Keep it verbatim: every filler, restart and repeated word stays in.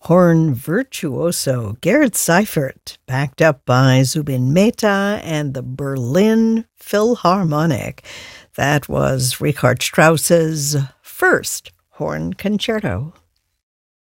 Horn virtuoso Gerhard Seifert, backed up by Zubin Mehta and the Berlin Philharmonic. That was Richard Strauss's first horn concerto.